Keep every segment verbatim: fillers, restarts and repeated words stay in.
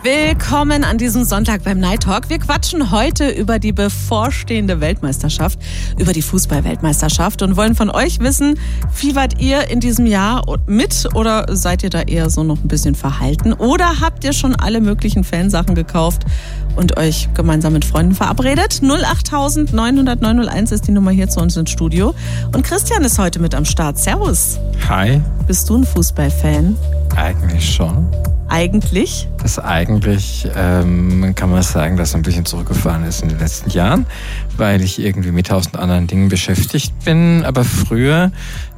Willkommen an diesem Sonntag beim Night Talk. Wir quatschen heute über die bevorstehende Weltmeisterschaft, über die Fußball-Weltmeisterschaft und wollen von euch wissen, fiebert ihr in diesem Jahr mit oder seid ihr da eher so noch ein bisschen verhalten? Oder habt ihr schon alle möglichen Fansachen gekauft und euch gemeinsam mit Freunden verabredet? null acht neun null null neun null eins ist die Nummer hier zu uns ins Studio. Und Christian ist heute mit am Start. Servus. Hi. Bist du ein Fußballfan? Eigentlich schon. Eigentlich? Das eigentlich ähm, kann man sagen, dass es ein bisschen zurückgefahren ist in den letzten Jahren, weil ich irgendwie mit tausend anderen Dingen beschäftigt bin. Aber früher,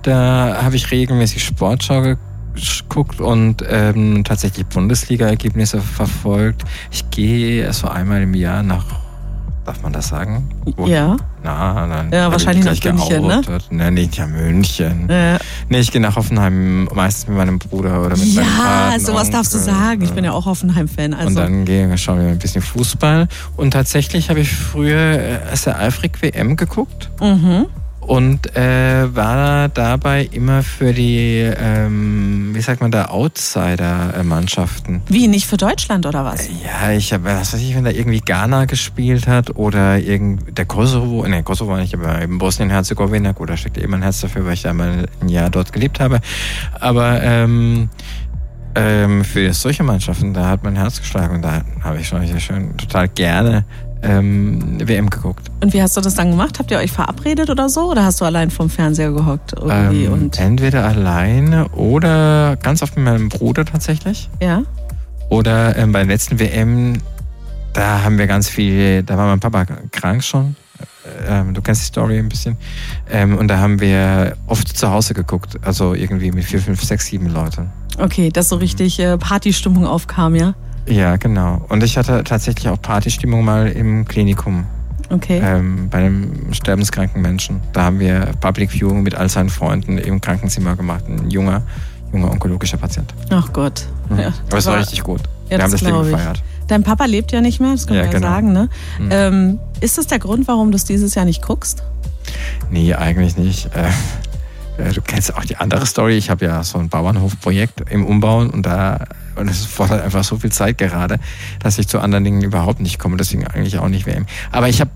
da habe ich regelmäßig Sportschau geguckt und ähm, tatsächlich Bundesliga-Ergebnisse verfolgt. Ich gehe so einmal im Jahr nach, darf man das sagen? Wo? Ja. Na, dann ja, wahrscheinlich nach München, ne? Ne, nicht ja München. Ja. Nee, ich gehe nach Hoffenheim, meistens mit meinem Bruder oder mit ja, meinem Vater. Ja, sowas darfst du sagen. Ich bin ja auch Hoffenheim-Fan. Also. Und dann gehen wir, schauen wir ein bisschen Fußball. Und tatsächlich habe ich früher sehr eifrig W M geguckt. Mhm. Und äh, war dabei immer für die, ähm, wie sagt man da, Outsider-Mannschaften. Wie, nicht für Deutschland oder was? Ja, ich habe, was weiß ich, wenn da irgendwie Ghana gespielt hat oder irgend, der Kosovo, ne, Kosovo war nicht, aber eben Bosnien-Herzegowina, gut, da steckt eben ein Herz dafür, weil ich da mal ein Jahr dort gelebt habe. Aber ähm, ähm, für solche Mannschaften, da hat mein Herz geschlagen und da habe ich schon richtig schön, total gerne Ähm, W M geguckt. Und wie hast du das dann gemacht? Habt ihr euch verabredet oder so? Oder hast du allein vorm Fernseher gehockt? Irgendwie Ähm, und entweder alleine oder ganz oft mit meinem Bruder tatsächlich. Ja. Oder ähm, bei der letzten W M, da haben wir ganz viel, da war mein Papa krank schon. Ähm, du kennst die Story ein bisschen. Ähm, und da haben wir oft zu Hause geguckt. Also irgendwie mit vier, fünf, sechs, sieben Leuten. Okay, dass so richtig äh, Partystimmung aufkam, ja? Ja, genau. Und ich hatte tatsächlich auch Partystimmung mal im Klinikum. Okay. Ähm, bei einem sterbenskranken Menschen. Da haben wir Public Viewing mit all seinen Freunden im Krankenzimmer gemacht. Ein junger, junger onkologischer Patient. Ach Gott. Mhm. Ja, Aber es war richtig gut. Ja, wir haben das Leben ich. gefeiert. Dein Papa lebt ja nicht mehr, das kann ja, man ja genau. sagen, ne? Mhm. Ähm, ist das der Grund, warum du es dieses Jahr nicht guckst? Nee, eigentlich nicht. Äh, Du kennst auch die andere Story. Ich habe ja so ein Bauernhofprojekt im Umbauen und da und es fordert einfach so viel Zeit gerade, dass ich zu anderen Dingen überhaupt nicht komme. Deswegen eigentlich auch nicht W M. Aber ich habe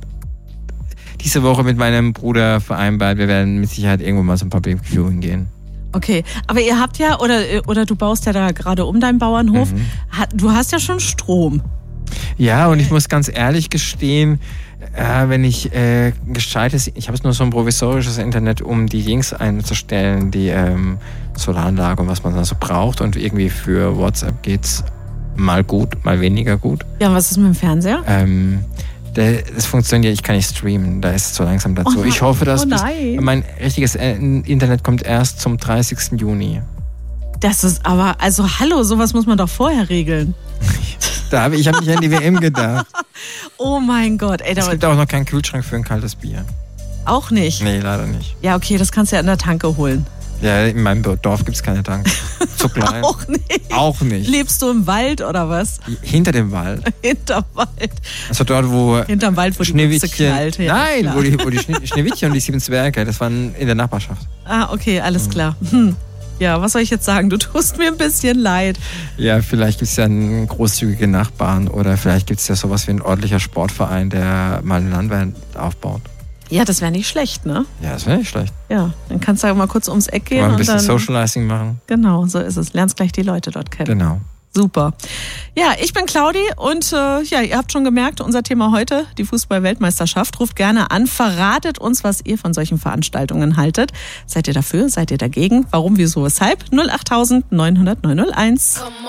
diese Woche mit meinem Bruder vereinbart, wir werden mit Sicherheit irgendwo mal zum Public Viewing gehen. Okay, aber ihr habt ja, oder, oder du baust ja da gerade um deinen Bauernhof, Mhm. du hast ja schon Strom. Ja, und ich muss ganz ehrlich gestehen, äh, wenn ich äh, gescheites, ich habe jetzt nur so ein provisorisches Internet, um die Links einzustellen, die ähm, Solaranlage und was man da so braucht. Und irgendwie für WhatsApp geht's mal gut, mal weniger gut. Ja, und was ist mit dem Fernseher? Ähm, der, das funktioniert, ich kann nicht streamen, da ist es so langsam dazu. Oh, ich hoffe, dass oh bis, mein richtiges Internet kommt erst zum dreißigsten Juni. Das ist aber, also hallo, sowas muss man doch vorher regeln. Da habe ich hab nicht an die W M gedacht. Oh mein Gott. Ey, Es gibt auch noch keinen Kühlschrank für ein kaltes Bier. Auch nicht? Nee, leider nicht. Ja, okay, das kannst du ja in der Tanke holen. Ja, in meinem Dorf gibt es keine Tank. Zu klein. Auch nicht? Auch nicht. Lebst du im Wald oder was? Hinter dem Wald. Hinterm Wald. Also dort, wo Hinterm Wald, wo die Mütze knallt. Ja, nein, klar. wo die, wo die Schne- Schneewittchen und die sieben Zwerge, das waren in der Nachbarschaft. Ah, okay, alles klar. Hm. Ja, was soll ich jetzt sagen? Du tust mir ein bisschen leid. Ja, vielleicht gibt es ja einen großzügigen Nachbarn oder vielleicht gibt es ja sowas wie ein ordentlicher Sportverein, der mal eine Landwehr aufbaut. Ja, das wäre nicht schlecht, ne? Ja, das wäre nicht schlecht. Ja, dann kannst du ja mal kurz ums Eck gehen. Mal ein und bisschen dann, Socializing machen. Genau, so ist es. Lernst gleich die Leute dort kennen. Genau. Super. Ja, ich bin Claudi und äh, ja, ihr habt schon gemerkt, unser Thema heute, die Fußball-Weltmeisterschaft. Ruft gerne an, verratet uns, was ihr von solchen Veranstaltungen haltet. Seid ihr dafür? Seid ihr dagegen? Warum, wieso, weshalb? null acht neun null null neun null eins.